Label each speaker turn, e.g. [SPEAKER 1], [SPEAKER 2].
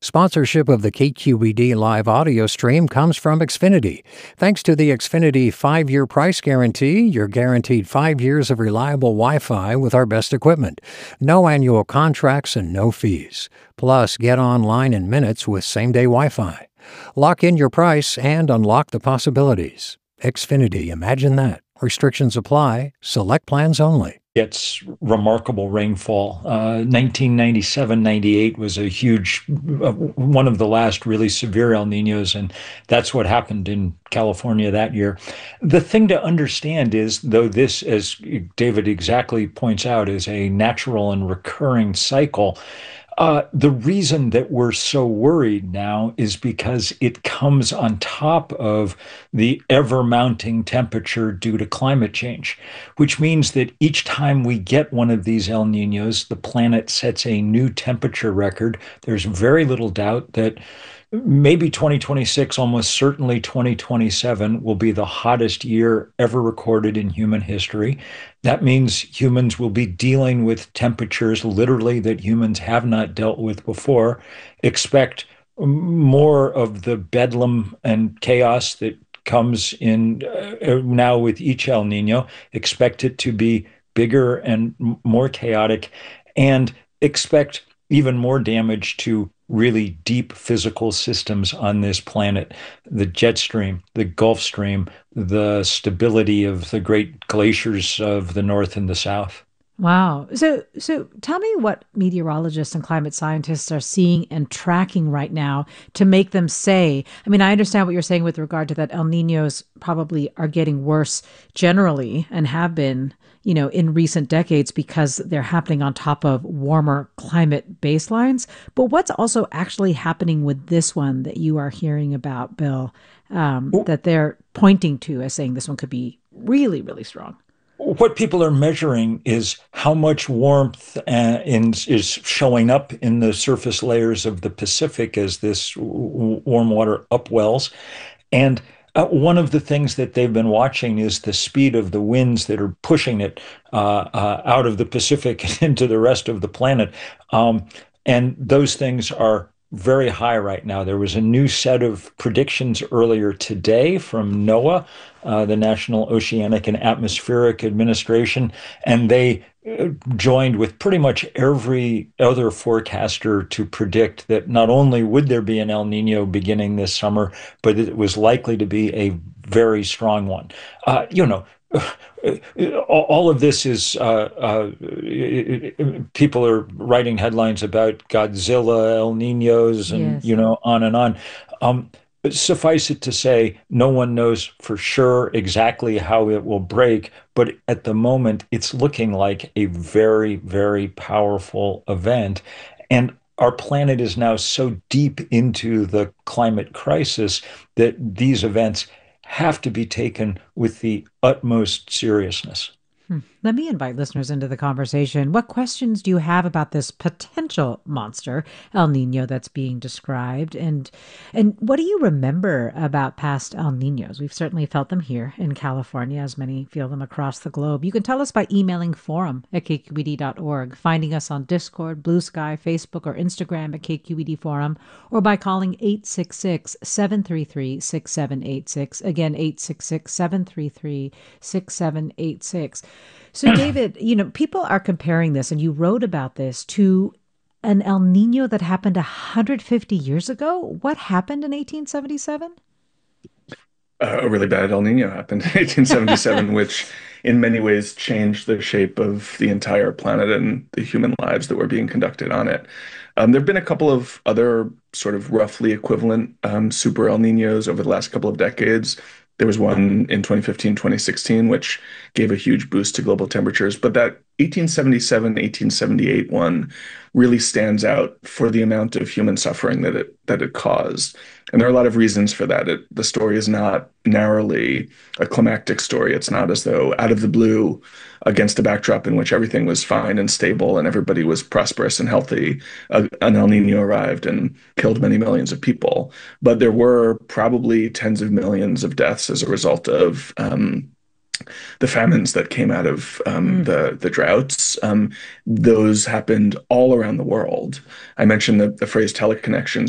[SPEAKER 1] Sponsorship of the KQED live audio stream comes from Xfinity. Thanks to the Xfinity 5-year price guarantee, you're guaranteed 5 years of reliable Wi-Fi with our best equipment. No annual contracts and no fees. Plus, get online in minutes with same-day Wi-Fi. Lock in your price and unlock the possibilities. Xfinity, imagine that. Restrictions apply. Select plans only.
[SPEAKER 2] Gets remarkable rainfall. 1997-98 was a huge, one of the last really severe El Niños, and that's what happened in California that year. The thing to understand is, though this, as David exactly points out, is a natural and recurring cycle, the reason that we're so worried now is because it comes on top of the ever-mounting temperature due to climate change, which means that each time we get one of these El Niños, the planet sets a new temperature record. There's very little doubt that maybe 2026, almost certainly 2027, will be the hottest year ever recorded in human history. That means humans will be dealing with temperatures literally that humans have not dealt with before. Expect more of the bedlam and chaos that comes in now with each El Nino. Expect it to be bigger and more chaotic, and expect even more damage to really deep physical systems on this planet. The jet stream, the Gulf Stream, the stability of the great glaciers of the North and the South.
[SPEAKER 3] Wow. So tell me what meteorologists and climate scientists are seeing and tracking right now to make them say, I mean, I understand what you're saying with regard to that El Niños probably are getting worse generally and have been, in recent decades because they're happening on top of warmer climate baselines. But what's also actually happening with this one that you are hearing about, Bill, that they're pointing to as saying this one could be really, really strong?
[SPEAKER 2] What people are measuring is how much warmth is showing up in the surface layers of the Pacific as this warm water upwells. And one of the things that they've been watching is the speed of the winds that are pushing it out of the Pacific into the rest of the planet. And those things are very high right now. There was a new set of predictions earlier today from NOAA, the National Oceanic and Atmospheric Administration, and they joined with pretty much every other forecaster to predict that not only would there be an El Nino beginning this summer, but it was likely to be a very strong one. All of this is people are writing headlines about Godzilla, El Niños, and
[SPEAKER 3] Yes.
[SPEAKER 2] on and on. But suffice it to say, no one knows for sure exactly how it will break, but at the moment, it's looking like a very, very powerful event. And our planet is now so deep into the climate crisis that these events have to be taken with the utmost seriousness.
[SPEAKER 3] Let me invite listeners into the conversation. What questions do you have about this potential monster, El Nino, that's being described? And what do you remember about past El Ninos? We've certainly felt them here in California, as many feel them across the globe. You can tell us by emailing forum@kqed.org, finding us on Discord, Blue Sky, Facebook, or Instagram at KQED Forum, or by calling 866-733-6786. Again, 866-733-6786. So, David, people are comparing this, and you wrote about this, to an El Nino that happened 150 years ago. What happened in 1877?
[SPEAKER 4] A really bad El Nino happened in 1877, which in many ways changed the shape of the entire planet and the human lives that were being conducted on it. There have been a couple of other sort of roughly equivalent super El Ninos over the last couple of decades. There was one in 2015, 2016, which gave a huge boost to global temperatures. But that 1877, 1878 one really stands out for the amount of human suffering that it caused. And there are a lot of reasons for that. The story is not narrowly a climactic story. It's not as though out of the blue, against a backdrop in which everything was fine and stable and everybody was prosperous and healthy, an El Nino arrived and killed many millions of people. But there were probably tens of millions of deaths as a result of the famines that came out of the droughts. Those happened all around the world. I mentioned the phrase teleconnections